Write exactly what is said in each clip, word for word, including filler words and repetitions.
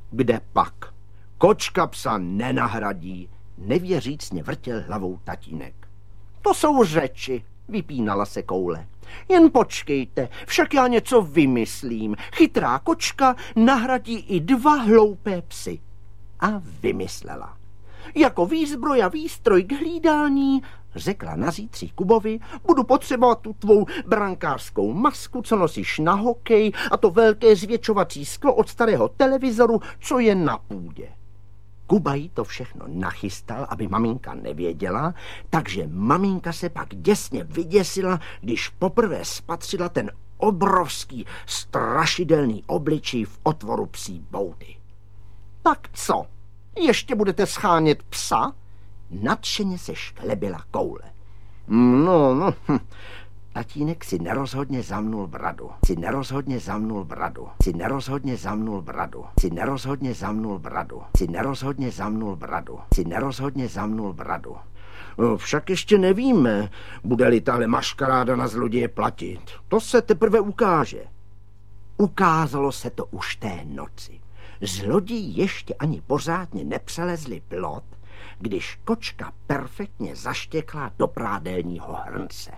Kde pak? Kočka psa nenahradí, nevěřícně vrtěl hlavou tatínek. To jsou řeči, vypínala se Koule. Jen počkejte, však já něco vymyslím. Chytrá kočka nahradí i dva hloupé psy. A vymyslela. Jako výzbroj a výstroj k hlídání, řekla na zítří Kubovi, budu potřebovat tu tvou brankářskou masku, co nosíš na hokej, a to velké zvětšovací sklo od starého televizoru, co je na půdě. Kuba jí to všechno nachystal, aby maminka nevěděla, takže maminka se pak děsně vyděsila, když poprvé spatřila ten obrovský, strašidelný obličej v otvoru psí boudy. Tak co, ještě budete schánět psa? Nadšeně se šklebila Koule. No, no, hm. Tatínek si nerozhodně zamnul bradu. Si nerozhodně zamnul bradu. Si nerozhodně zamnul bradu. Si nerozhodně zamnul bradu. Si nerozhodně zamnul bradu. Si nerozhodně zamnul bradu. No, však ještě nevíme, bude-li tahle maškaráda na zloděje platit. To se teprve ukáže. Ukázalo se to už té noci. Zloději ještě ani pořádně nepřelezli plot, když kočka perfektně zaštěkla do prádelního hrnce.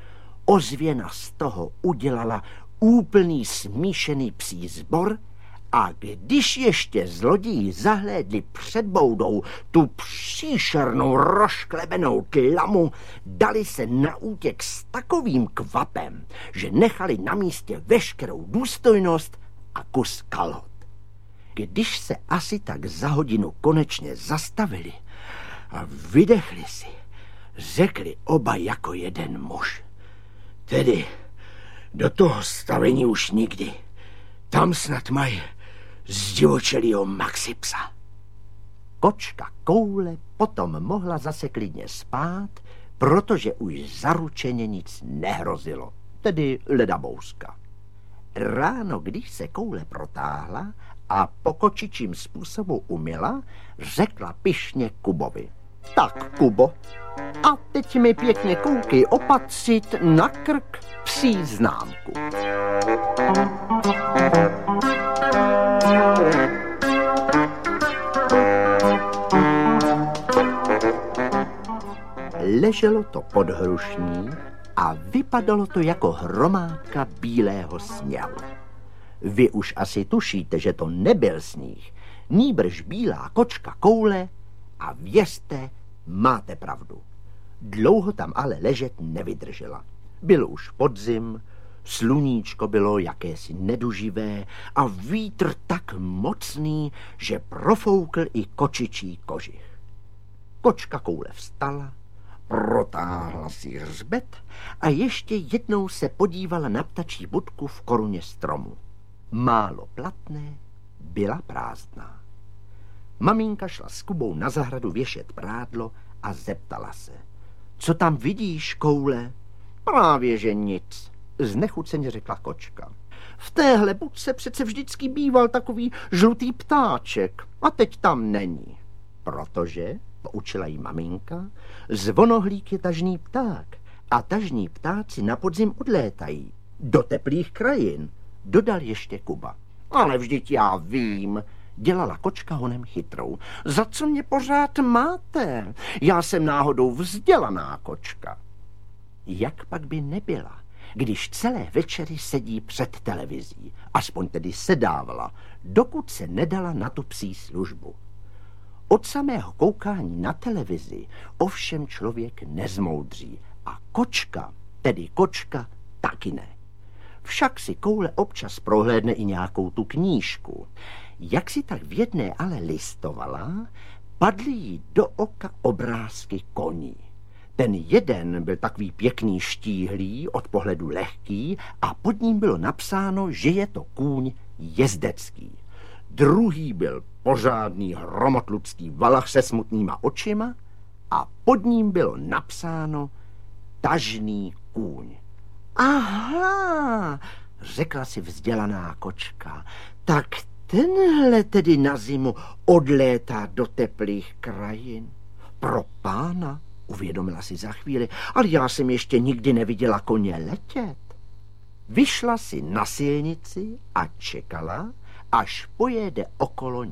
Ozvěna z toho udělala úplný smíšený psí sbor a když ještě zloději zahlédli před boudou tu příšernou rozklebenou tlamu, dali se na útěk s takovým kvapem, že nechali na místě veškerou důstojnost a kus kalhot. Když se asi tak za hodinu konečně zastavili a vydechli si, řekli oba jako jeden muž. Tedy do toho stavení už nikdy. Tam snad mají zdivočelýho Maxi psa. Kočka Koule potom mohla zase klidně spát, protože už zaručeně nic nehrozilo, tedy ledabouska. Ráno, když se Koule protáhla a po kočičím způsobu umyla, řekla pyšně Kubovi. Tak, Kubo, a teď mi pěkně koukej opatřit na krk psí známku. Leželo to pod hrušní a vypadalo to jako hromádka bílého sněhu. Vy už asi tušíte, že to nebyl sníh, nýbrž bílá kočka Koule, a věřte, máte pravdu. Dlouho tam ale ležet nevydržela. Byl už podzim, sluníčko bylo jakési neduživé a vítr tak mocný, že profoukl i kočičí kožich. Kočka Koule vstala, protáhla si hřbet a ještě jednou se podívala na ptačí budku v koruně stromu. Málo platné, byla prázdná. Maminka šla s Kubou na zahradu věšet prádlo a zeptala se. Co tam vidíš, Koule? Právě že nic, znechuceně řekla kočka. V téhle budce přece vždycky býval takový žlutý ptáček a teď tam není. Protože, poučila jí maminka, zvonohlík je tažný pták a tažní ptáci na podzim odlétají do teplých krajin, dodal ještě Kuba. Ale vždyť já vím, dělala kočka honem chytrou. Za co mě pořád máte? Já jsem náhodou vzdělaná kočka. Jak pak by nebyla, když celé večery sedí před televizí, aspoň tedy sedávala, dokud se nedala na tu psí službu. Od samého koukání na televizi ovšem člověk nezmoudří a kočka, tedy kočka, taky ne. Však si Koule občas prohlédne i nějakou tu knížku. Jak si tak v jedné ale listovala, padly jí do oka obrázky koní. Ten jeden byl takový pěkný štíhlý, od pohledu lehký a pod ním bylo napsáno, že je to kůň jezdecký. Druhý byl pořádný hromotludský valach se smutnýma očima a pod ním bylo napsáno tažný kůň. Aha, řekla si vzdělaná kočka, tak tenhle tedy na zimu odlétá do teplých krajin. Pro pána, uvědomila si za chvíli, ale já jsem ještě nikdy neviděla koně letět. Vyšla si na silnici a čekala, až pojede okolo